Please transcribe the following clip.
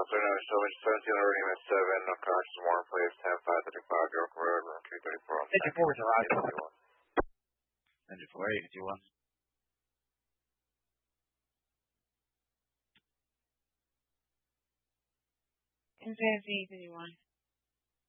afternoon. So it's 17 already at 7. No cars, more place, 10-535 York Road, room 334. Engine 4 is arrived. Engine 4, you can do one. Engine 4, you can do one.